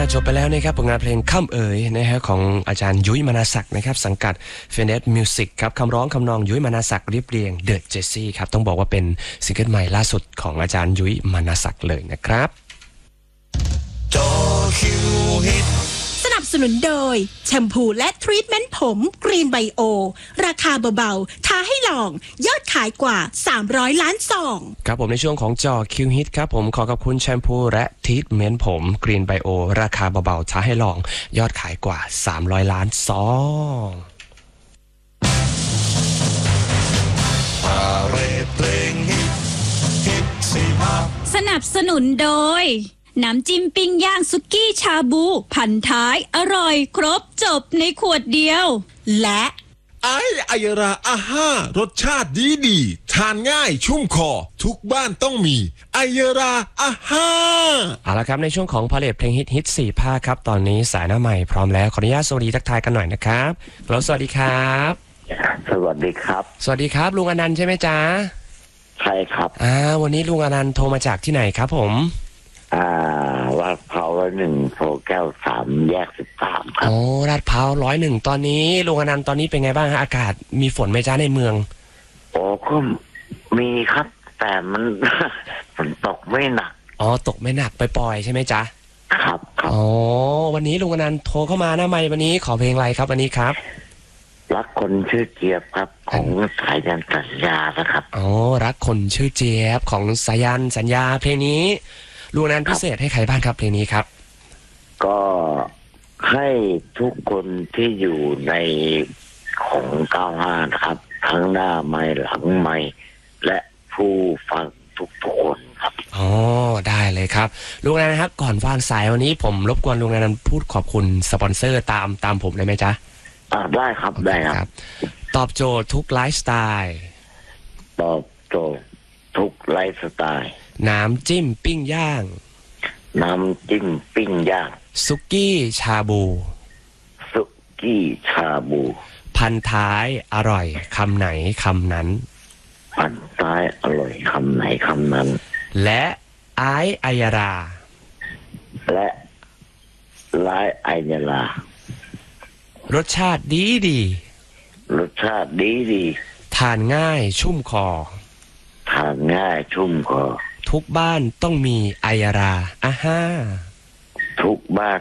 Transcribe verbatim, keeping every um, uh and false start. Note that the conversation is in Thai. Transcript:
จบไปแล้วนะครับผลงานเพลงค่ำเอ๋ยนะฮะของอาจารย์ยุ้ยมนาศักดิ์นะครับสังกัด Phoenix Music ครับคำร้องคำนองยุ้ยมนาศักดิ์เรียบเรียง The Jessie ครับต้องบอกว่าเป็นซิงเกิลใหม่ล่าสุดของอาจารย์ยุ้ยมนาศักดิ์เลยนะครับจอคิวฮิตสนับสนุนโดยแชมพูและทรีทเมนต์ผมกรีนไบโอราคาเบาๆท้าให้ลองยอดขายกว่าสามร้อยล้านซองครับผมในช่วงของจอคิวฮิตครับผมขอขอบคุณแชมพูและทรีทเมนต์ผมกรีนไบโอราคาเบาๆท้าให้ลองยอดขายกว่าสามร้อยล้านซองพาเรดเพลงฮิตฮิตสีมาสนับสนุนโดยน้ำจิ้มปิ้งย่างซุกี้ชาบูพันท้ายอร่อยครบจบในขวดเดียวและไอไอยราอาห้ารสชาติดีดีทานง่ายชุ่มคอทุกบ้านต้องมีไอยราอาห้าเอาละครับในช่วงของพาเลทเพลงฮิตฮิตสี่ภาคครับตอนนี้สายหน้าใหม่พร้อมแล้วขออนุญาตสวัสดีทักทายกันหน่อยนะครับแล้วสวัสดีครับสวัสดีครับสวัสดีครับลุงอนันต์ใช่ไหมจ๊ะใช่ครับอ่าวันนี้ลุงอนันต์โทรมาจากที่ไหนครับผมอ่าลาดพร้าวร้อยหนึ่งโพแก้วสามแยกสิบสามครับโอ้ลาดพร้าวร้อยหนึ่งตอนนี้ลุงอนันต์ตอนนี้เป็นไงบ้างฮะอากาศมีฝนไหมจ๊ะในเมืองโอ้ก็มีครับแต่มัน ฝนตกไม่หนักอ๋อตกไม่หนักไปปล่อยใช่ไหมจ๊ะครับครับอ๋อวันนี้ลุงอนันต์โทรเข้ามาหน้าไมค์วันนี้ขอเพลงอะไรครับวันนี้ครับรักคนชื่อเจี๊ยบครับของสายันสัญญานะครับอ๋อรักคนชื่อเจี๊ยบของสายันสัญญาเพลงนี้ลุงอนันต์พิเศษให้ใครบ้างครับเพลงนี้ครับก็ให้ทุกคนที่อยู่ในของเก้าห้านะครับทั้งหน้าไมค์หลังไมค์และผู้ฟังทุกๆคนครับอ๋อได้เลยครับลุงอนันต์ครับก่อนวางสายวันนี้ผมรบกวนลุงอนันต์พูดขอบคุณสปอนเซอร์ตามตามผมได้ไหมจ๊ะอ่าได้ครับได้ครับตอบโจทย์ทุกไลฟ์สไตล์ตอบโจทย์ทุกไลฟ์สไตล์น้ำจิ้มปิ้งย่างน้ำจิ้มปิ้งย่างซุกี้ชาบูซุกี้ชาบูพันท้ายอร่อยคำไหนคำนั้นพันท้ายอร่อยคำไหนคำนั้นและไอไอยาราและไลไอยารารสชาติดีดีรสชาติดีดีทานง่ายชุ่มคอทานง่ายชุ่มคอทุกบ้านต้องมีไอยาราอ่าฮ่าทุกบ้าน